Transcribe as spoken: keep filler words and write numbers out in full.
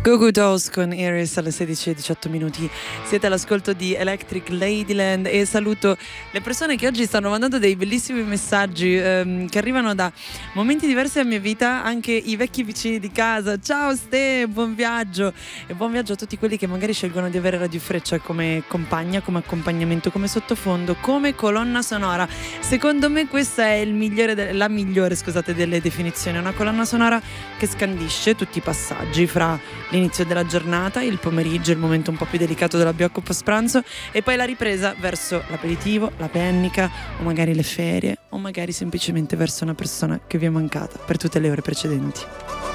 Goo Goo Dolls con Iris alle sedici e diciotto minuti. Siete all'ascolto di Electric Ladyland e saluto le persone che oggi stanno mandando dei bellissimi messaggi ehm, che arrivano da momenti diversi della mia vita, anche i vecchi vicini di casa. Ciao Ste, buon viaggio e buon viaggio a tutti quelli che magari scelgono di avere Radio Freccia come compagna, come accompagnamento, come sottofondo, come colonna sonora. Secondo me questa è il migliore de- la migliore, scusate, delle definizioni, una colonna sonora che scandisce tutti i passaggi fra l'inizio della giornata, il pomeriggio, il momento un po' più delicato dell'abbiocco post pranzo e poi la ripresa verso l'aperitivo, la pennica o magari le ferie o magari semplicemente verso una persona che vi è mancata per tutte le ore precedenti.